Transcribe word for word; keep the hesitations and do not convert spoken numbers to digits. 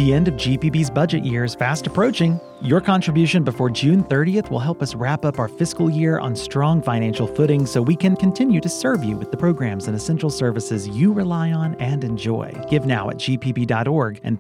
The end of G P B's budget year is fast approaching. Your contribution before June thirtieth will help us wrap up our fiscal year on strong financial footing so we can continue to serve you with the programs and essential services you rely on and enjoy. Give now at g p b dot org and